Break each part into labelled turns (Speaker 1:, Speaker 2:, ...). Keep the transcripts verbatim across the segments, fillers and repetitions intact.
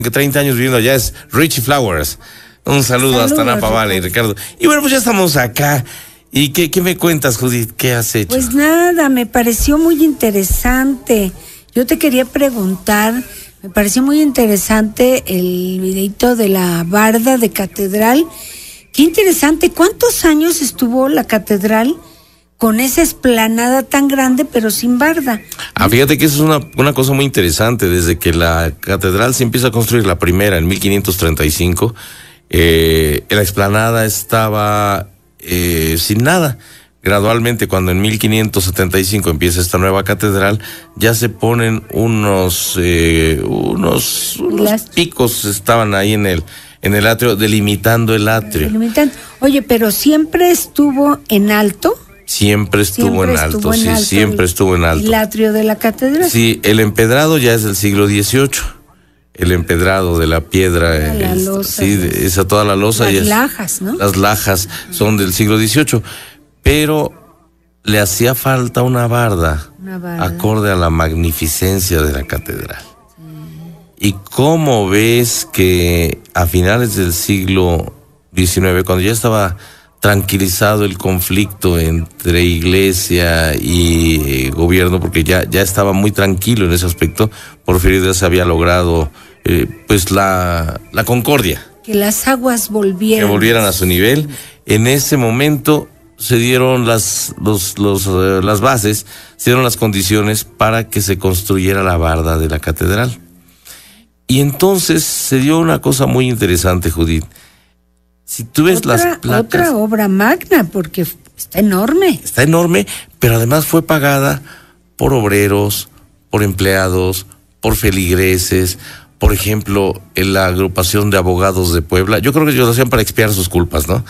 Speaker 1: treinta años viviendo allá, es Richie Flowers. Un saludo Saludos, hasta Napa Valley, Ricardo. Y bueno, pues ya estamos acá. ¿Y qué, qué me cuentas, Judith? ¿Qué has hecho?
Speaker 2: Pues nada, me pareció muy interesante. Yo te quería preguntar, me pareció muy interesante el videito de la barda de catedral. Qué interesante, ¿cuántos años estuvo la catedral con esa explanada tan grande pero sin barda?
Speaker 1: Ah, fíjate que eso es una, una cosa muy interesante. Desde que la catedral se empieza a construir, la primera en mil quinientos treinta y cinco, eh, la explanada estaba eh, sin nada. Gradualmente, cuando en mil quinientos setenta y cinco empieza esta nueva catedral, ya se ponen unos eh, unos, unos picos, estaban ahí en el en el atrio, delimitando el atrio. Delimitando.
Speaker 2: Oye, pero siempre estuvo en alto.
Speaker 1: Siempre estuvo siempre en alto, estuvo en sí, alto siempre el, estuvo en alto.
Speaker 2: El atrio de la catedral.
Speaker 1: Sí, el empedrado ya es del siglo dieciocho. El empedrado de la piedra,
Speaker 2: la
Speaker 1: es,
Speaker 2: losa,
Speaker 1: sí, pues, esa toda la losa.
Speaker 2: Las
Speaker 1: y es,
Speaker 2: lajas, ¿no?
Speaker 1: Las lajas son del siglo dieciocho, pero le hacía falta una barda, una barda acorde a la magnificencia de la catedral. Sí. Y cómo ves que a finales del siglo diecinueve, cuando ya estaba tranquilizado el conflicto entre iglesia y eh, gobierno, porque ya ya estaba muy tranquilo en ese aspecto, Porfirio Díaz había logrado eh, pues la la concordia,
Speaker 2: que las aguas volvieran
Speaker 1: que volvieran a su nivel. En ese momento se dieron las los los uh, las bases, se dieron las condiciones para que se construyera la barda de la catedral. Y entonces se dio una cosa muy interesante, Judith. Si tú ves
Speaker 2: otra,
Speaker 1: las placas...
Speaker 2: Otra obra magna, porque está enorme.
Speaker 1: Está enorme, pero además fue pagada por obreros, por empleados, por feligreses. Por ejemplo, en la agrupación de abogados de Puebla. Yo creo que ellos lo hacían para expiar sus culpas, ¿no?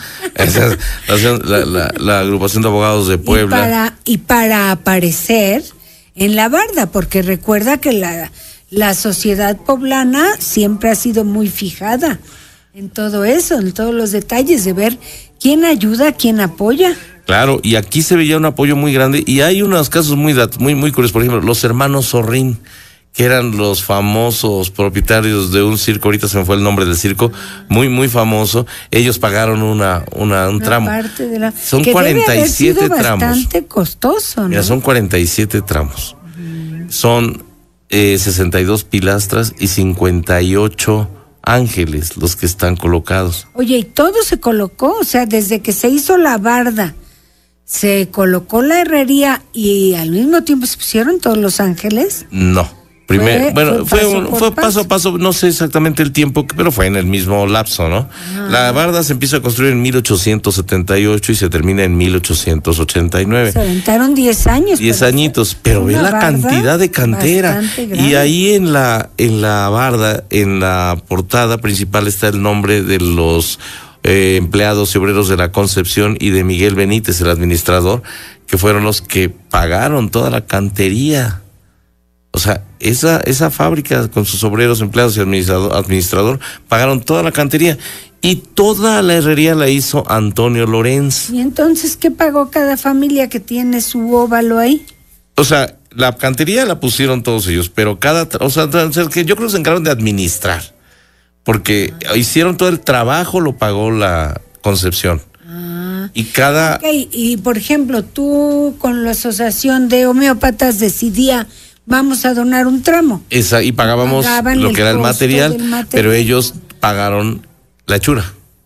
Speaker 1: la, la, la agrupación de abogados de Puebla.
Speaker 2: Y para, y para aparecer en la barda, porque recuerda que la, la sociedad poblana siempre ha sido muy fijada en todo eso, en todos los detalles de ver quién ayuda, quién apoya.
Speaker 1: Claro, y aquí se veía un apoyo muy grande, y hay unos casos muy muy muy curiosos. Por ejemplo, los hermanos Zorrín, que eran los famosos propietarios de un circo, ahorita se me fue el nombre del circo, muy muy famoso. Ellos pagaron una una un una tramo.
Speaker 2: Parte de la,
Speaker 1: son
Speaker 2: que
Speaker 1: cuarenta y siete
Speaker 2: debe haber sido
Speaker 1: tramos.
Speaker 2: Bastante costoso, ¿no?
Speaker 1: Mira, son cuarenta y siete tramos. Uh-huh. Son eh, sesenta y dos pilastras y cincuenta y ocho ángeles los que están colocados.
Speaker 2: Oye, y todo se colocó, o sea, desde que se hizo la barda, se colocó la herrería y al mismo tiempo se pusieron todos los ángeles.
Speaker 1: No. Primero,
Speaker 2: fue,
Speaker 1: bueno,
Speaker 2: fue,
Speaker 1: fue,
Speaker 2: paso,
Speaker 1: un,
Speaker 2: por
Speaker 1: fue
Speaker 2: paso.
Speaker 1: paso a paso, no sé exactamente el tiempo, pero fue en el mismo lapso, ¿no? Ah. La barda se empieza a construir en mil ochocientos setenta y ocho y se termina en mil ochocientos ochenta y nueve.
Speaker 2: Se aventaron diez años.
Speaker 1: diez añitos, pero ve la cantidad de cantera. Y ahí en la, en la barda, en la portada principal está el nombre de los eh, empleados y obreros de la Concepción y de Miguel Benítez, el administrador, que fueron los que pagaron toda la cantería. O sea, esa esa fábrica con sus obreros, empleados y administrador, administrador pagaron toda la cantería, y toda la herrería la hizo Antonio Lorenz.
Speaker 2: ¿Y entonces qué pagó cada familia que tiene su óvalo ahí?
Speaker 1: O sea, la cantería la pusieron todos ellos, pero cada, o sea, que yo creo que se encargaron de administrar, porque ah. hicieron todo el trabajo, lo pagó la Concepción. Ah. Y cada...
Speaker 2: Okay. Y por ejemplo, tú con la asociación de homeópatas decidía, vamos a donar un tramo.
Speaker 1: Esa, y pagábamos Pagaban lo que era el material, material, pero ellos pagaron la hechura.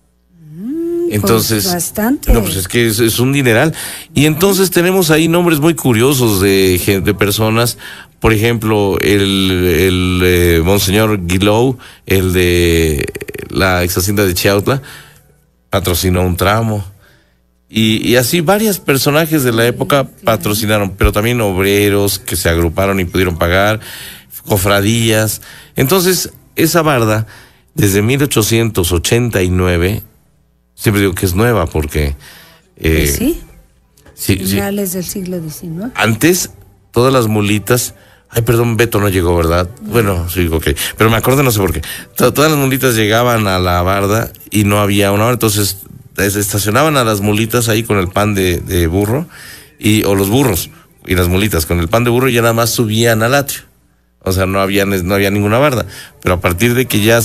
Speaker 1: Mm, entonces,
Speaker 2: pues bastante.
Speaker 1: No, pues es que es, es un dineral. Y entonces tenemos ahí nombres muy curiosos de, de personas. Por ejemplo, el, el eh, Monseñor Guilou, el de la ex hacienda de Chiautla, patrocinó un tramo. Y, y así varios personajes de la época patrocinaron, pero también obreros que se agruparon y pudieron pagar, cofradías. Entonces, esa barda, desde mil ochocientos ochenta y nueve, siempre digo que es nueva porque...
Speaker 2: Eh, pues sí,
Speaker 1: sí,
Speaker 2: finales
Speaker 1: sí.
Speaker 2: del siglo diecinueve.
Speaker 1: Antes, todas las mulitas... Ay, perdón, Beto no llegó, ¿verdad? No. Bueno, sí, ok. Pero me acuerdo, no sé por qué. Todas las mulitas llegaban a la barda y no había una hora, entonces... estacionaban a las mulitas ahí con el pan de, de burro, y o los burros y las mulitas con el pan de burro, y ya nada más subían al atrio. o sea, no había, no había ninguna barda, pero a partir de que ya